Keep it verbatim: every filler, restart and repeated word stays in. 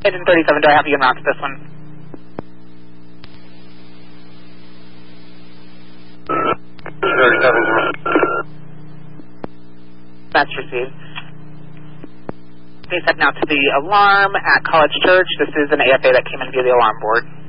Engine thirty-seven, do I have you en route to this one? thirty-seven. That's received. They said now to the alarm at College Church. This is an A F A that came in via the alarm board.